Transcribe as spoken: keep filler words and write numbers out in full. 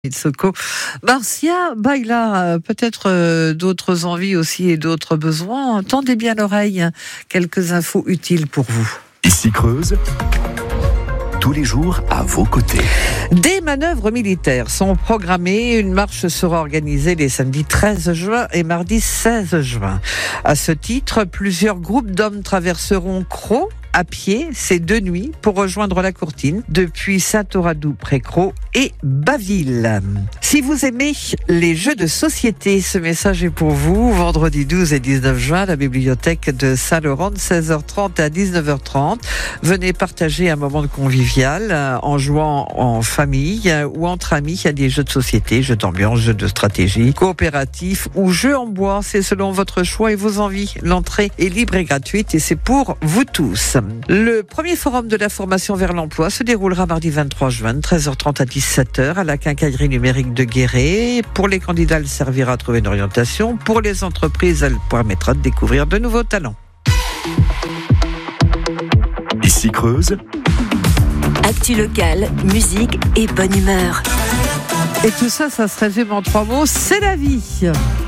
Soko. Marcia Baila, peut-être euh, d'autres envies aussi et d'autres besoins. Tendez bien l'oreille, quelques infos utiles pour vous. Ici Creuse, tous les jours à vos côtés. Des manœuvres militaires sont programmées. Une marche sera organisée les samedis treize juin et mardi seize juin. À ce titre, plusieurs groupes d'hommes traverseront Crau à pied ces deux nuits pour rejoindre la Courtine depuis Saint-Auradou-près-Crau et Baville. Si vous aimez les jeux de société, ce message est pour vous. Vendredi douze et dix-neuf juin, la bibliothèque de Saint-Laurent de seize heures trente à dix-neuf heures trente. Venez partager un moment de convivial en jouant en famille ou entre amis. Il y a des jeux de société, jeux d'ambiance, jeux de stratégie, coopératifs ou jeux en bois. C'est selon votre choix et vos envies. L'entrée est libre et gratuite et c'est pour vous tous. Le premier forum de la formation vers l'emploi se déroulera mardi vingt-trois juin, treize heures trente à dix-sept heures à la quincaillerie numérique de Guéret. Pour les candidats, elle servira à trouver une orientation. Pour les entreprises, elle permettra de découvrir de nouveaux talents. Ici Creuse, actu locale, musique et bonne humeur. Et tout ça, ça se résume en trois mots, c'est la vie.